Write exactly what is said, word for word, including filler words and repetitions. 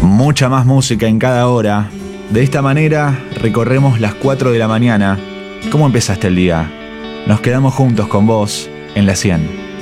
Mucha más música en cada hora. De esta manera recorremos las cuatro de la mañana. ¿Cómo empezaste el día? Nos quedamos juntos con vos en la cien.